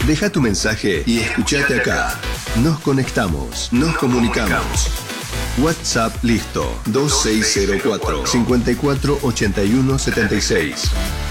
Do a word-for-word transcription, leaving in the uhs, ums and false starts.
Deja tu mensaje y escuchate acá. Nos conectamos, nos comunicamos. WhatsApp listo dos seis cero cuatro, cinco cuatro ocho uno siete seis.